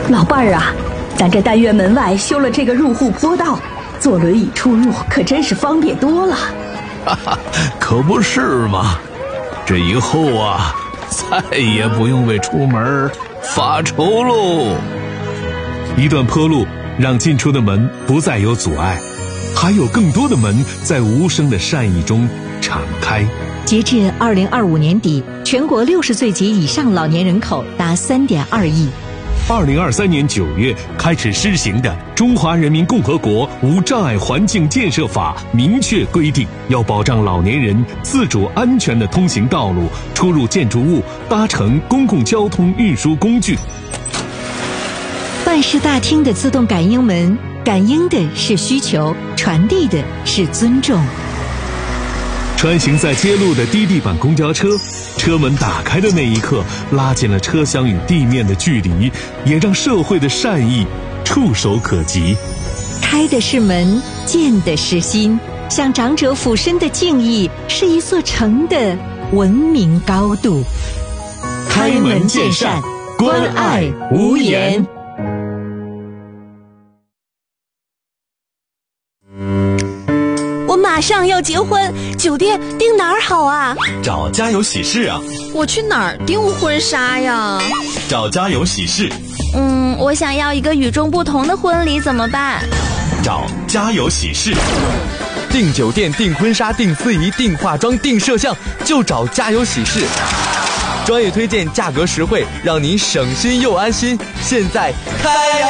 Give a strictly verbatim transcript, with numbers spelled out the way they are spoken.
老伴儿啊，咱这单元门外修了这个入户坡道，坐轮椅出入可真是方便多了。 哈哈，可不是嘛，这以后啊，再也不用为出门发愁喽。 一段坡路让进出的门不再有阻碍，还有更多的门在无声的善意中敞开。 截至二零二五年底，全国六十岁及以上老年人口达三点二亿。 二零二三年九月开始施行的《中华人民共和国无障碍环境建设法》明确规定，要保障老年人自主安全地通行道路、出入建筑物、搭乘公共交通运输工具。 办事大厅的自动感应门，感应的是需求，传递的是尊重。 穿行在街路的低地板公交车，车门打开的那一刻，拉近了车厢与地面的距离，也让社会的善意触手可及。 开的是门，见的是心，向长者俯身的敬意，是一座城的文明高度。 开门见山，关爱无言。 马上要结婚，酒店订哪儿好啊？ 找家有喜事啊。 我去哪儿订婚纱呀？ 找家有喜事。 嗯，我想要一个与众不同的婚礼，怎么办？ 找家有喜事。订酒店、订婚纱、订司仪、订化妆、订摄像，就找家有喜事。专业推荐，价格实惠，让您省心又安心。现在开呀！